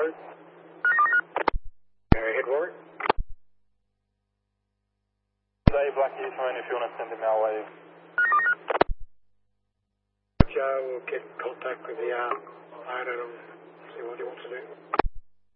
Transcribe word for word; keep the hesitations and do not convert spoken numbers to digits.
Ward. Mary Head Ward. Dave, Black East Marine, if you want to send him our way. Joe will get in contact with the uh, owner and see what he wants to do.